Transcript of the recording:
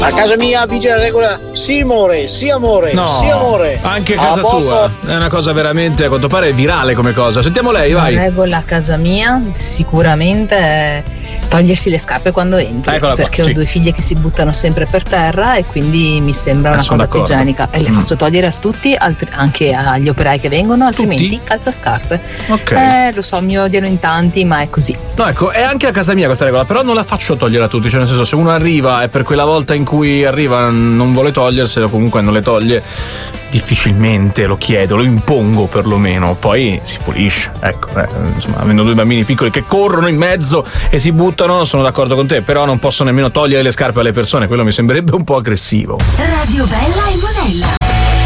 A casa mia vige la regola sì amore, sì amore, No, sì amore. anche a casa posto? tua. È una cosa veramente, a quanto pare, virale come cosa. Sentiamo lei, La vai. regola a casa mia sicuramente è togliersi le scarpe quando entri. Eccola qua, perché sì. ho 2 figlie che si buttano sempre per terra e quindi mi sembra una sono cosa più d'accordo. igienica. E le faccio togliere a tutti, anche agli operai che vengono, altrimenti calzascarpe. Ok. Lo so, mi odiano in tanti, ma è così. No, ecco, è anche a casa mia questa regola, però non la faccio togliere a tutti, cioè nel senso, se uno arriva e per quella volta in cui arriva non vuole toglierselo, comunque non le toglie, difficilmente lo chiedo, lo impongo perlomeno, poi si pulisce, ecco, insomma, avendo 2 bambini piccoli che corrono in mezzo e si buttano, sono d'accordo con te, però non posso nemmeno togliere le scarpe alle persone, quello mi sembrerebbe un po' aggressivo. Radio Bella e Monella.